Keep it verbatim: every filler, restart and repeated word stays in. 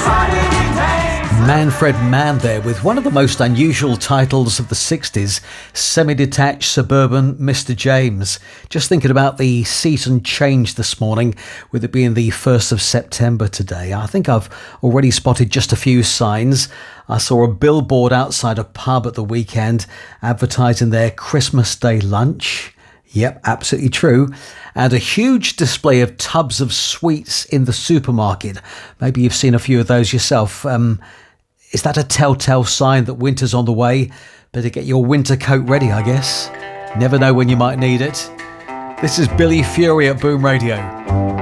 Manfred Mann there with one of the most unusual titles of the sixties, Semi-Detached Suburban Mister James. Just thinking about the season change this morning, with it being the first of September today. I think I've already spotted just a few signs. I saw a billboard outside a pub at the weekend advertising their Christmas Day lunch. Yep, absolutely true. And a huge display of tubs of sweets in the supermarket. Maybe you've seen a few of those yourself. Um, is that a telltale sign that winter's on the way? Better get your winter coat ready, I guess. Never know when you might need it. This is Billy Fury at Boom Radio.